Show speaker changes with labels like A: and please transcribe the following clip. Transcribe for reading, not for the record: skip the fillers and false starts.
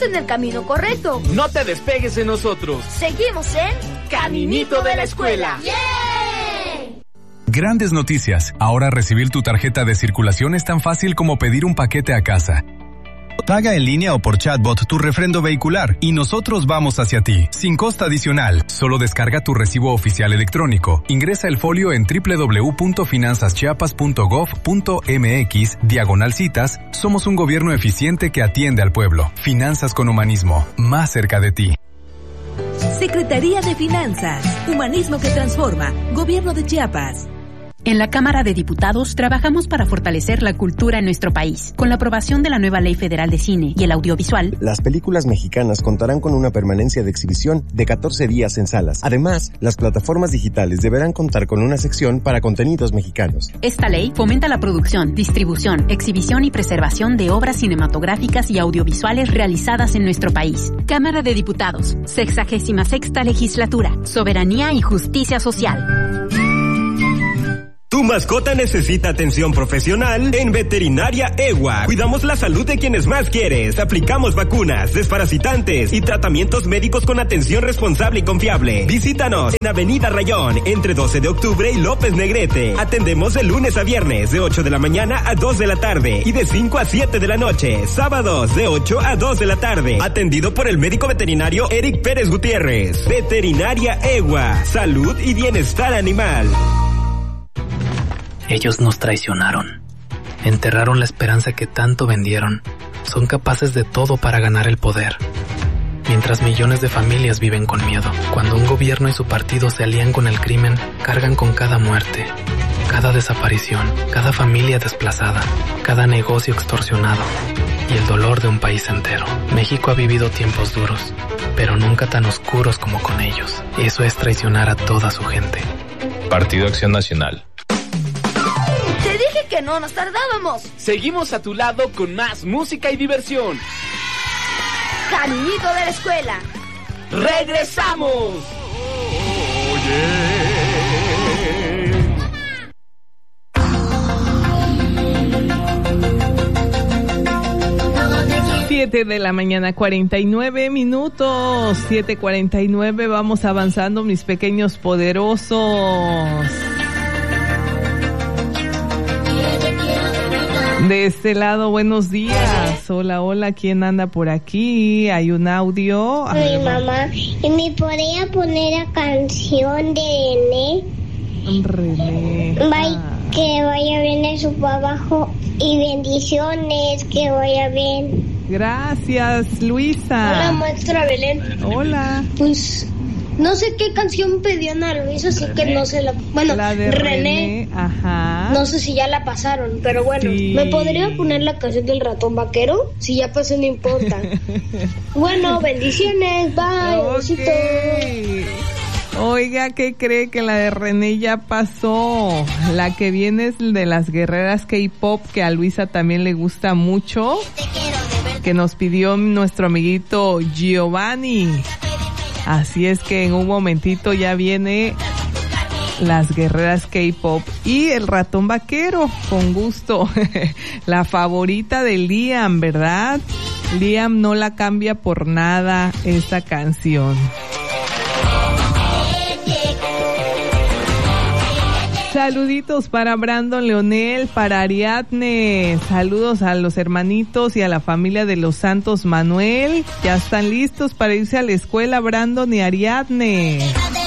A: en el camino correcto.
B: No te despegues de nosotros.
A: Seguimos en Caminito de la Escuela.
C: ¡Yeah! Grandes noticias. Ahora recibir tu tarjeta de circulación es tan fácil como pedir un paquete a casa. Paga en línea o por chatbot tu refrendo vehicular y nosotros vamos hacia ti, sin costo adicional. Solo descarga tu recibo oficial electrónico. Ingresa el folio en www.finanzaschiapas.gov.mx/citas. Somos un gobierno eficiente que atiende al pueblo. Finanzas con humanismo, más cerca de ti.
D: Secretaría de Finanzas, Humanismo que Transforma, Gobierno de Chiapas.
E: En la Cámara de Diputados trabajamos para fortalecer la cultura en nuestro país. Con la aprobación de la nueva Ley Federal de Cine y el Audiovisual,
F: las películas mexicanas contarán con una permanencia de exhibición de 14 días en salas. Además, las plataformas digitales deberán contar con una sección para contenidos mexicanos.
E: Esta ley fomenta la producción, distribución, exhibición y preservación de obras cinematográficas y audiovisuales realizadas en nuestro país. Cámara de Diputados, 66ª Legislatura, Soberanía y Justicia Social.
G: Tu mascota necesita atención profesional en Veterinaria EWA. Cuidamos la salud de quienes más quieres. Aplicamos vacunas, desparasitantes y tratamientos médicos con atención responsable y confiable. Visítanos en Avenida Rayón, entre 12 de octubre y López Negrete. Atendemos de lunes a viernes, de 8 de la mañana a 2 de la tarde y de 5 a 7 de la noche. Sábados, de 8 a 2 de la tarde. Atendido por el médico veterinario Eric Pérez Gutiérrez. Veterinaria EWA. Salud y bienestar animal.
H: Ellos nos traicionaron, enterraron la esperanza que tanto vendieron, son capaces de todo para ganar el poder. Mientras millones de familias viven con miedo, cuando un gobierno y su partido se alían con el crimen, cargan con cada muerte, cada desaparición, cada familia desplazada, cada negocio extorsionado y el dolor de un país entero. México ha vivido tiempos duros, pero nunca tan oscuros como con ellos. Eso es traicionar a toda su gente.
I: Partido Acción Nacional.
A: Te dije que no nos tardábamos.
B: Seguimos a tu lado con más música y diversión.
A: Caminito de la Escuela.
B: ¡Regresamos!
J: Siete de la mañana, 49 minutos. 7:49, vamos avanzando, mis pequeños poderosos. De este lado, buenos días. Hola, hola, ¿quién anda por aquí? Hay un audio.
K: Mi mamá. ¿Y me podría poner la canción de
J: René?
K: Bye, que vaya bien en su trabajo y bendiciones, que vaya bien.
J: Gracias, Luisa.
L: Hola, maestra Belén.
J: Hola.
L: Pues no sé qué canción pedían a Luisa, así que no sé Bueno,
J: la de René. Ajá.
L: No sé si ya la pasaron, pero bueno. Sí. ¿Me podría poner la canción del ratón vaquero? Si ya pasó, no importa. Bueno, bendiciones, bye, besito.
J: Oiga, ¿qué cree? Que la de René ya pasó. La que viene es de las guerreras K-pop, que a Luisa también le gusta mucho, que nos pidió nuestro amiguito Giovanni. Así es que en un momentito ya viene las guerreras K-pop y el ratón vaquero, con gusto. La favorita de Liam, ¿verdad? Liam no la cambia por nada esta canción. Saluditos para Brandon Leonel, para Ariadne. Saludos a los hermanitos y a la familia de los Santos Manuel. Ya están listos para irse a la escuela, Brandon y Ariadne.